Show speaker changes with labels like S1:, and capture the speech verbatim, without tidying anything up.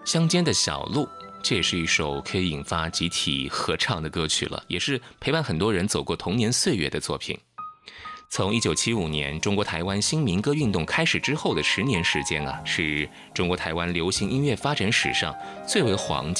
S1: 乡间的小路，这也是一首可以引发集体合唱的歌曲了，也是陪伴很多人走过童年岁月的作品。从一九七五年中国台湾新民歌运动开始之后的十年时间啊，是中国台湾流行音乐发展史上最为黄金